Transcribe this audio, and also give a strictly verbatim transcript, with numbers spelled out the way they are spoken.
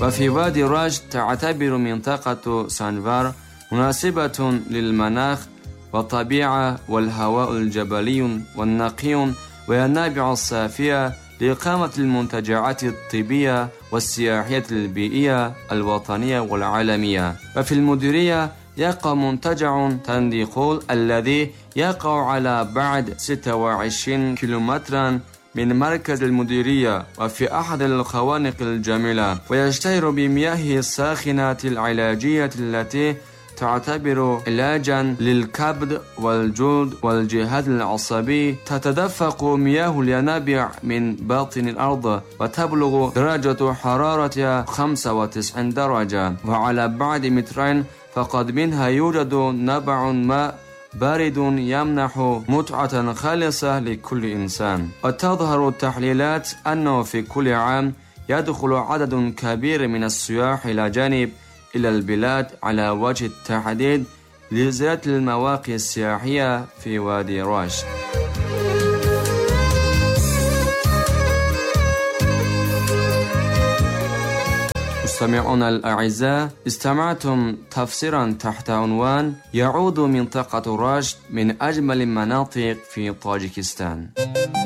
وفي وادي رشد تعتبر منطقة سانفار مناسبة للمناخ والطبيعة والهواء الجبلي والنقي والينابيع الصافية لإقامة المنتجعات الطبية والسياحية البيئية الوطنية والعالمية. وفي المديرية يقع منتجع تنديقول الذي يقع على بعد ستة وعشرين كيلومترا من مركز المديرية وفي أحد الخوانق الجميلة، ويشتهر بمياهه الساخنة العلاجية التي تعتبر علاجا للكبد والجلد والجهاز العصبي. تتدفق مياه الينابيع من باطن الأرض وتبلغ درجة حرارة خمسة وتسعين درجة، وعلى بعد مترين فقد منها يوجد نبع ماء بارد يمنح متعة خالصة لكل إنسان. وتظهر التحليلات أنه في كل عام يدخل عدد كبير من السياح إلى جانب إلى البلاد على وجه التحديد لزيارة المواقع السياحية في وادي رشد. مستمعون الأعزاء، استمعتم تفسيرا تحت عنوان يعود منطقة رشد من أجمل المناطق في طاجيكستان.